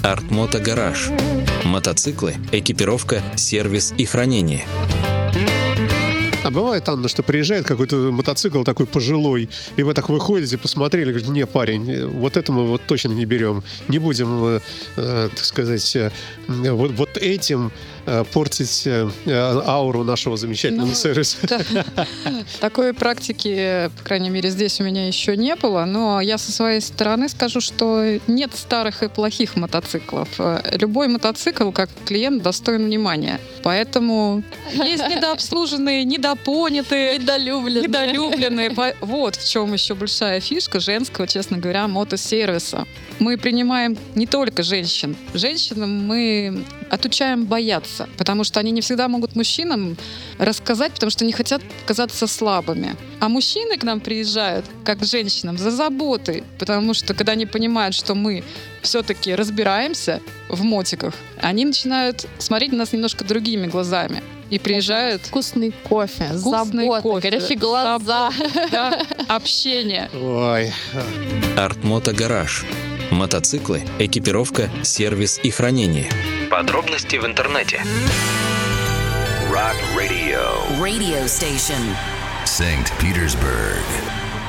Артмото Гараж. Мотоциклы, экипировка, сервис и хранение. А бывает, Анна, что приезжает какой-то мотоцикл такой пожилой, и вы так выходите, посмотрели, говорите: не, парень, вот это мы вот точно не берем. Не будем, так сказать, вот этим портить ауру нашего замечательного сервиса. Такой практики, по крайней мере, здесь у меня еще не было, но я со своей стороны скажу, что нет старых и плохих мотоциклов. Любой мотоцикл, как клиент, достоин внимания. Поэтому есть недообслуженные, недопонятые, недолюбленные. Вот в чем еще большая фишка женского, честно говоря, мотосервиса. Мы принимаем не только женщин. Женщинам мы отучаем бояться, потому что они не всегда могут мужчинам рассказать, потому что не хотят казаться слабыми. А мужчины к нам приезжают, как к женщинам, за заботой, потому что когда они понимают, что мы все-таки разбираемся в мотиках, они начинают смотреть на нас немножко другими глазами. И приезжают... Вкусный кофе, забота, горящие глаза. Да, общение. Ой. Артмото Гараж. Мотоциклы, экипировка, сервис и хранение. Подробности в интернете. Rock Radio. Radio station. St. Petersburg.